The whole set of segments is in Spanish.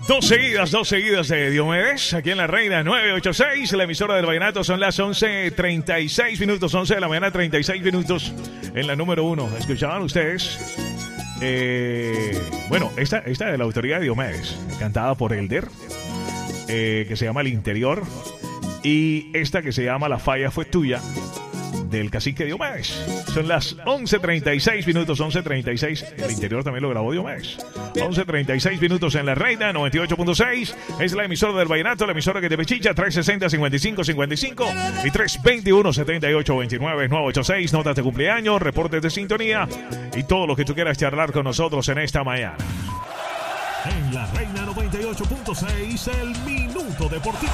Dos seguidas de Diomedes, aquí en La Reina 986, la emisora del Vallenato. Son las 11:36 minutos, 11 de la mañana, 36 minutos en la número 1. ¿Escuchaban ustedes? Bueno, esta de la autoría de Diomedes, cantada por Elder, que se llama El Interior, y esta que se llama La Falla Fue Tuya, del cacique Diomedes. Son las 11:36 minutos, 11:36. El Interior también lo grabó Diomedes. 11:36 minutos en La Reina 98.6. Es la emisora del Vallenato, la emisora que te pechicha. 360-5555 y 321-7829 986. Notas de cumpleaños, reportes de sintonía y todo lo que tú quieras charlar con nosotros en esta mañana. En La Reina 98.6, el Minuto Deportivo.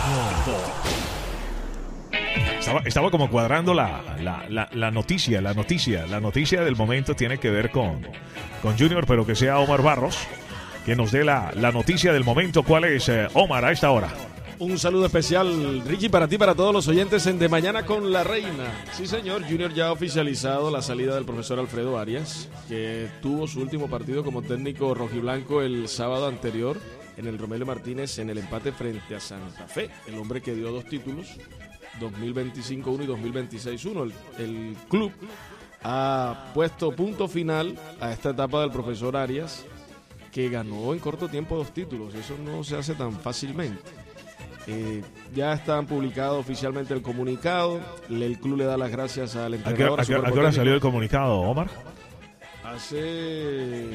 Estaba como cuadrando la noticia del momento. Tiene que ver con Junior, pero que sea Omar Barros que nos dé la noticia del momento. ¿Cuál es, Omar, a esta hora? Un saludo especial, Richie, para ti, para todos los oyentes en De Mañana con La Reina. Sí, señor, Junior ya ha oficializado la salida del profesor Alfredo Arias, que tuvo su último partido como técnico rojiblanco el sábado anterior en el Romelio Martínez en el empate frente a Santa Fe, el hombre que dio 2 títulos, 2025-1 y 2026-1. El club ha puesto punto final a esta etapa del profesor Arias, que ganó en corto tiempo 2 títulos. Eso no se hace tan fácilmente. Ya están publicados oficialmente el comunicado. El club le da las gracias al entrenador. ¿A qué hora salió el comunicado, Omar? Hace...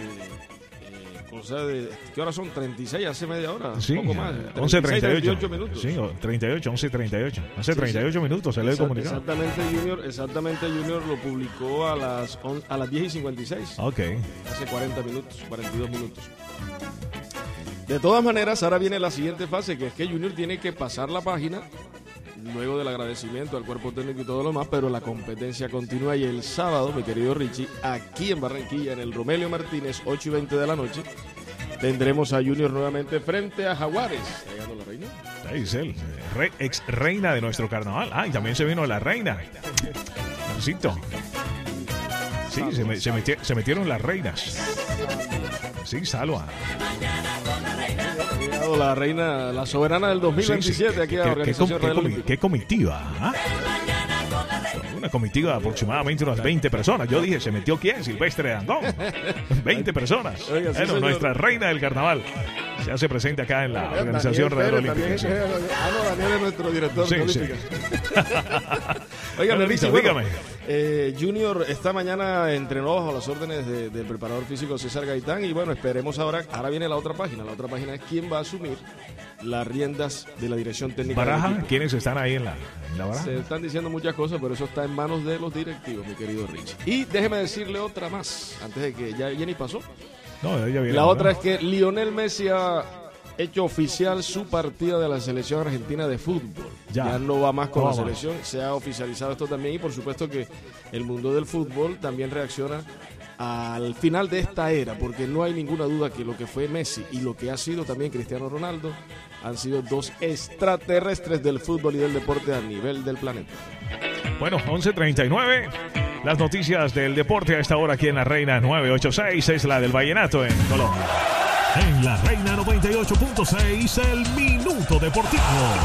¿qué horas son? 36, hace media hora. Sí, un poco más. 11:38 minutos. Sí, 38, 11:38. Hace 38 minutos salió el comunicado. Exactamente, Junior lo publicó a las 10:56. Ok. Hace 40 minutos, 42 minutos. De todas maneras, ahora viene la siguiente fase, que es que Junior tiene que pasar la página luego del agradecimiento al cuerpo técnico y todo lo demás, pero la competencia continúa y el sábado, mi querido Richie, aquí en Barranquilla, en el Romelio Martínez, 8:20 de la noche, tendremos a Junior nuevamente frente a Jaguares. Llegando la Reina. Ahí es él, ex reina de nuestro carnaval. Y también se vino la reina. Necesito. Sí, se metieron las reinas. Sí, Salva. La reina, la soberana del 2027 aquí a la Organización Radio Olímpica. ¿Qué comitiva? Una comitiva de aproximadamente unas 20 personas. Yo dije, ¿se metió quién? Silvestre Dangond. 20 personas. Oiga, sí, señor. Nuestra reina del carnaval se hace presente acá en la Organización Radio Olímpica. Sí. Daniel es nuestro director de Olímpica. Oigan, Richie, dígame. Junior esta mañana entrenó bajo las órdenes del preparador físico César Gaitán y bueno, esperemos ahora viene la otra página. La otra página es quién va a asumir las riendas de la dirección técnica. ¿Baraja? ¿Quiénes están ahí en la baraja? Se están diciendo muchas cosas, pero eso está en manos de los directivos, mi querido Rich. Y déjeme decirle otra más, antes de que ya Jenny pasó. No, ya viene. La otra es que Lionel Messi ha hecho oficial su partida de la selección argentina de fútbol. Ya no va más con la selección, se ha oficializado esto también y por supuesto que el mundo del fútbol también reacciona al final de esta era, porque no hay ninguna duda que lo que fue Messi y lo que ha sido también Cristiano Ronaldo han sido 2 extraterrestres del fútbol y del deporte a nivel del planeta. Bueno, 11:39. Las noticias del deporte a esta hora aquí en La Reina 986 es la del Vallenato en Colombia. En La Reina 98.6, el Minuto Deportivo.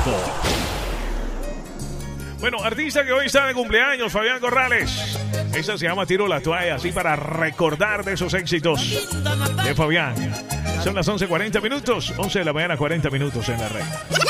Bueno, artista que hoy está de cumpleaños, Fabián Corrales. Esa se llama Tiro la Toalla, así para recordar de esos éxitos de Fabián. Son las 11:40 minutos, 11 de la mañana, 40 minutos en La Reina.